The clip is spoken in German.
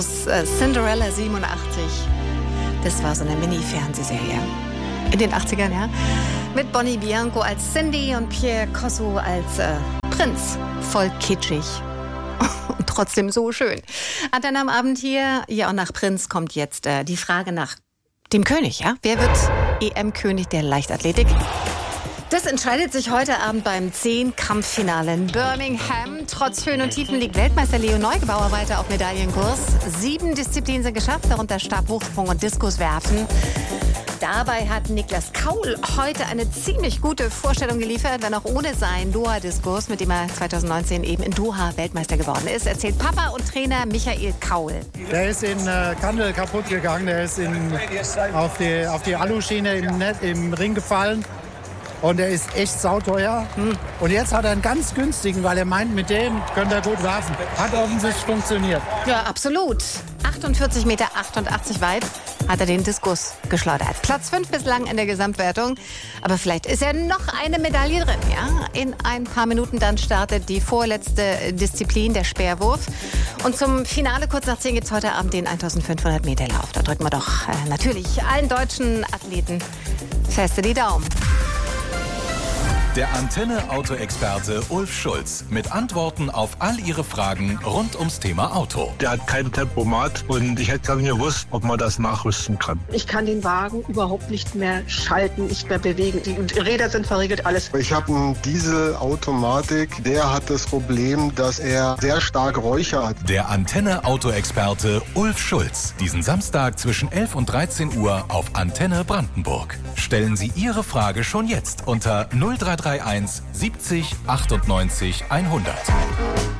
Cinderella 87. Das war so eine Mini-Fernsehserie. In den 80ern, ja. Mit Bonnie Bianco als Cindy und Pierre Cosso als Prinz. Voll kitschig. Und trotzdem so schön. Antenne am Abend hier. Ja, und nach Prinz kommt jetzt die Frage nach dem König, ja. Wer wird EM-König der Leichtathletik? Das entscheidet sich heute Abend beim 10-Kampffinale in Birmingham. Trotz Höhen und Tiefen liegt Weltmeister Leo Neugebauer weiter auf Medaillenkurs. 7 Disziplinen sind geschafft, darunter Stabhochsprung und Diskuswerfen. Dabei hat Niklas Kaul heute eine ziemlich gute Vorstellung geliefert, wenn auch ohne seinen Doha-Diskurs, mit dem er 2019 eben in Doha Weltmeister geworden ist, erzählt Papa und Trainer Michael Kaul. Der ist in Kandel kaputt gegangen, der ist auf die Aluschiene im Ring gefallen. Und der ist echt sauteuer. Und jetzt hat er einen ganz günstigen, weil er meint, mit dem könnte er gut werfen. Hat offensichtlich funktioniert. Ja, absolut. 48,88 Meter weit hat er den Diskus geschleudert. Platz 5 bislang in der Gesamtwertung. Aber vielleicht ist ja noch eine Medaille drin. Ja? In ein paar Minuten dann startet die vorletzte Disziplin, der Speerwurf. Und zum Finale kurz nach 10 gibt es heute Abend den 1500 Meter Lauf. Da drücken wir doch natürlich allen deutschen Athleten feste die Daumen. Der Antenne-Auto-Experte Ulf Schulz mit Antworten auf all Ihre Fragen rund ums Thema Auto. Der hat kein Tempomat und ich hätte gar nicht gewusst, ob man das nachrüsten kann. Ich kann den Wagen überhaupt nicht mehr schalten, nicht mehr bewegen. Die Räder sind verriegelt, alles. Ich habe einen Diesel-Automatik, der hat das Problem, dass er sehr stark räuchert. Der Antenne-Auto-Experte Ulf Schulz. Diesen Samstag zwischen 11 und 13 Uhr auf Antenne Brandenburg. Stellen Sie Ihre Frage schon jetzt unter 0331 70 98 100.